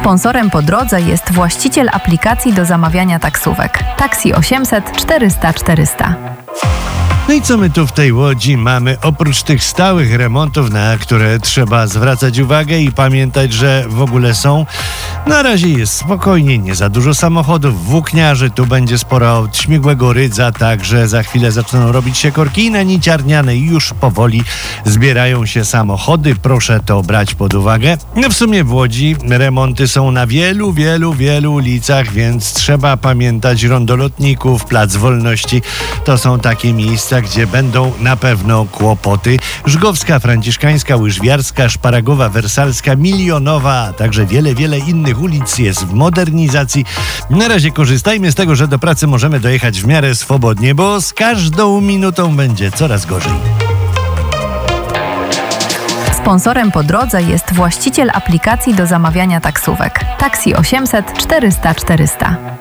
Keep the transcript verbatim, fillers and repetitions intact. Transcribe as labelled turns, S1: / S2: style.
S1: Sponsorem po drodze jest właściciel aplikacji do zamawiania taksówek Taxi osiemset czterysta czterysta.
S2: No i co my tu w tej Łodzi mamy? Oprócz tych stałych remontów, na które trzeba zwracać uwagę i pamiętać, że w ogóle są, na razie jest spokojnie, nie za dużo samochodów, włókniarzy, tu będzie sporo od śmigłego rydza, także za chwilę zaczną robić się korki i na niciarniane już powoli zbierają się samochody, proszę to brać pod uwagę. No w sumie w Łodzi remonty są na wielu, wielu, wielu ulicach, więc trzeba pamiętać rondo Lotników, Plac Wolności, to są takie miejsca, gdzie będą na pewno kłopoty. Żgowska, Franciszkańska, Łyżwiarska, Szparagowa, Wersalska, Milionowa, a także wiele, wiele innych ulic jest w modernizacji. Na razie korzystajmy z tego, że do pracy możemy dojechać w miarę swobodnie, bo z każdą minutą będzie coraz gorzej.
S1: Sponsorem po drodze jest właściciel aplikacji do zamawiania taksówek Taxi osiemset czterysta czterysta.